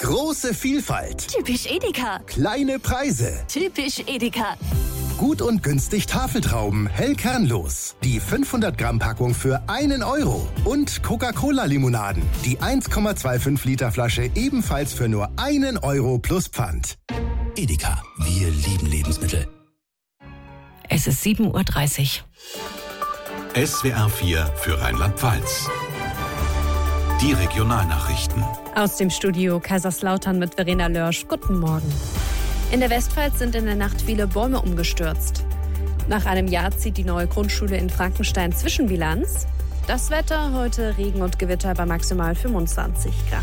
Große Vielfalt. Typisch Edeka. Kleine Preise. Typisch Edeka. Gut und günstig Tafeltrauben, hell kernlos. Die 500 Gramm Packung für 1 Euro. Und Coca-Cola-Limonaden. Die 1,25 Liter Flasche ebenfalls für nur 1 Euro plus Pfand. Edeka, wir lieben Lebensmittel. Es ist 7:30 Uhr. SWR 4 für Rheinland-Pfalz. Die Regionalnachrichten. Aus dem Studio Kaiserslautern mit Verena Lörsch. Guten Morgen. In der Westpfalz sind in der Nacht viele Bäume umgestürzt. Nach einem Jahr zieht die neue Grundschule in Frankenstein Zwischenbilanz. Das Wetter, heute Regen und Gewitter bei maximal 25 Grad.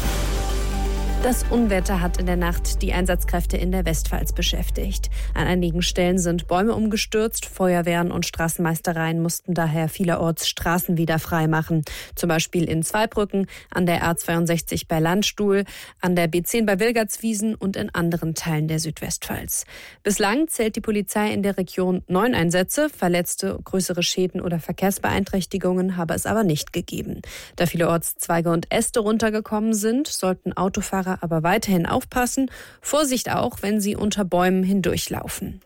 Das Unwetter hat in der Nacht die Einsatzkräfte in der Westpfalz beschäftigt. An einigen Stellen sind Bäume umgestürzt. Feuerwehren und Straßenmeistereien mussten daher vielerorts Straßen wieder freimachen. Zum Beispiel in Zweibrücken, an der A62 bei Landstuhl, an der B10 bei Wilgertswiesen und in anderen Teilen der Südwestpfalz. Bislang zählt die Polizei in der Region 9 Einsätze. Verletzte, größere Schäden oder Verkehrsbeeinträchtigungen habe es aber nicht gegeben. Da vielerorts Zweige und Äste runtergekommen sind, sollten Autofahrer aber weiterhin aufpassen. Vorsicht auch, wenn sie unter Bäumen hindurchlaufen.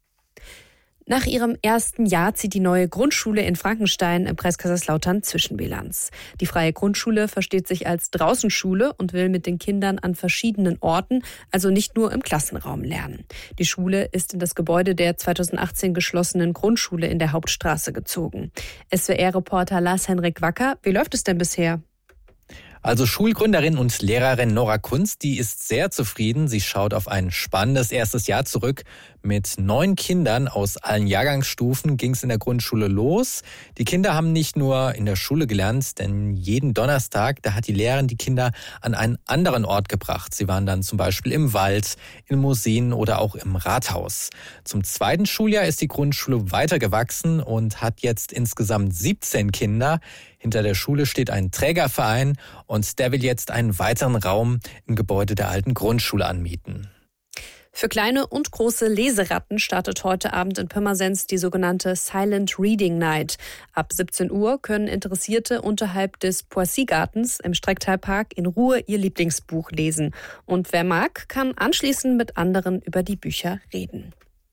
Nach ihrem ersten Jahr zieht die neue Grundschule in Frankenstein im Kreis Kaiserslautern Zwischenbilanz. Die freie Grundschule versteht sich als Draußenschule und will mit den Kindern an verschiedenen Orten, also nicht nur im Klassenraum lernen. Die Schule ist in das Gebäude der 2018 geschlossenen Grundschule in der Hauptstraße gezogen. SWR-Reporter Lars-Henrik Wacker, wie läuft es denn bisher? Also Schulgründerin und Lehrerin Nora Kunz, die ist sehr zufrieden. Sie schaut auf ein spannendes erstes Jahr zurück. Mit 9 Kindern aus allen Jahrgangsstufen ging es in der Grundschule los. Die Kinder haben nicht nur in der Schule gelernt, denn jeden Donnerstag, da hat die Lehrerin die Kinder an einen anderen Ort gebracht. Sie waren dann zum Beispiel im Wald, in Museen oder auch im Rathaus. Zum zweiten Schuljahr ist die Grundschule weiter gewachsen und hat jetzt insgesamt 17 Kinder. Hinter der Schule steht ein Trägerverein und der will jetzt einen weiteren Raum im Gebäude der alten Grundschule anmieten. Für kleine und große Leseratten startet heute Abend in Pirmasens die sogenannte Silent Reading Night. Ab 17 Uhr können Interessierte unterhalb des Poissy-Gartens im Strecktalpark in Ruhe ihr Lieblingsbuch lesen. Und wer mag, kann anschließend mit anderen über die Bücher reden.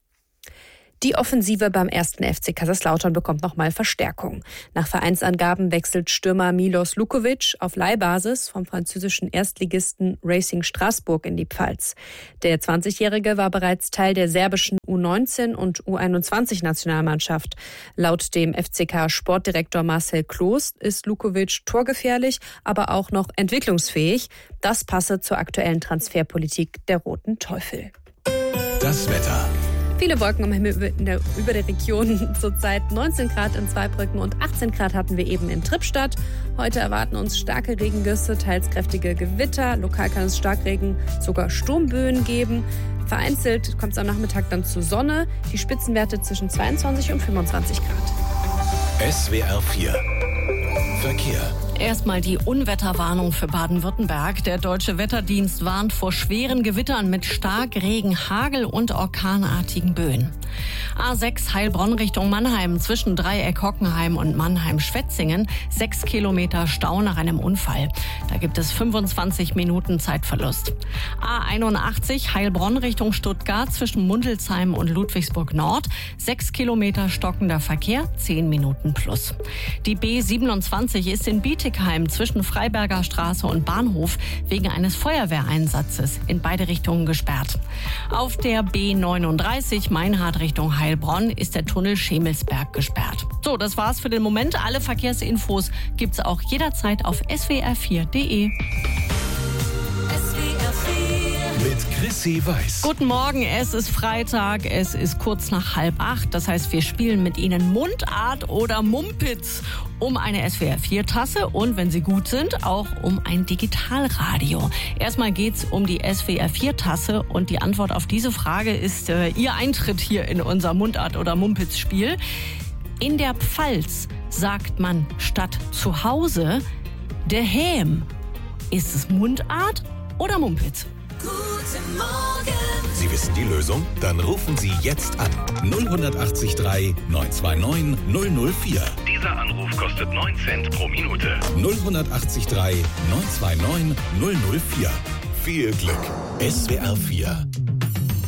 Die Offensive beim 1. FC Kaiserslautern bekommt nochmal Verstärkung. Nach Vereinsangaben wechselt Stürmer Milos Lukovic auf Leihbasis vom französischen Erstligisten Racing Straßburg in die Pfalz. Der 20-Jährige war bereits Teil der serbischen U19 und U21-Nationalmannschaft. Laut dem FCK-Sportdirektor Marcel Kloß ist Lukovic torgefährlich, aber auch noch entwicklungsfähig. Das passe zur aktuellen Transferpolitik der Roten Teufel. Das Wetter. Viele Wolken am Himmel über der Region. Zurzeit 19 Grad in Zweibrücken und 18 Grad hatten wir eben in Trippstadt. Heute erwarten uns starke Regengüsse, teils kräftige Gewitter. Lokal kann es Starkregen, sogar Sturmböen geben. Vereinzelt kommt es am Nachmittag dann zur Sonne. Die Spitzenwerte zwischen 22 und 25 Grad. SWR 4 Verkehr. Erstmal die Unwetterwarnung für Baden-Württemberg. Der Deutsche Wetterdienst warnt vor schweren Gewittern mit Starkregen, Hagel und orkanartigen Böen. A6 Heilbronn Richtung Mannheim zwischen Dreieck Hockenheim und Mannheim-Schwetzingen. 6 Kilometer Stau nach einem Unfall. Da gibt es 25 Minuten Zeitverlust. A81 Heilbronn Richtung Stuttgart zwischen Mundelsheim und Ludwigsburg Nord. 6 Kilometer stockender Verkehr, 10 Minuten plus. Die B27 ist in Bietigheim zwischen Freiberger Straße und Bahnhof wegen eines Feuerwehreinsatzes in beide Richtungen gesperrt. Auf der B39 Meinhard Richtung Heilbronn ist der Tunnel Schemelsberg gesperrt. So, das war's für den Moment. Alle Verkehrsinfos gibt's auch jederzeit auf swr4.de. Mit Chrissy Weiß. Guten Morgen, es ist Freitag, es ist kurz nach 7:30. Das heißt, wir spielen mit Ihnen Mundart oder Mumpitz um eine SWR4-Tasse und, wenn Sie gut sind, auch um ein Digitalradio. Erstmal geht's um die SWR4-Tasse und die Antwort auf diese Frage ist Ihr Eintritt hier in unser Mundart oder Mumpitz-Spiel. In der Pfalz sagt man statt zu Hause der Häm. Ist es Mundart oder Mumpitz? Guten Morgen. Sie wissen die Lösung? Dann rufen Sie jetzt an. 0183 929 004. Dieser Anruf kostet 9 Cent pro Minute. 0183 929 004. Viel Glück. SWR 4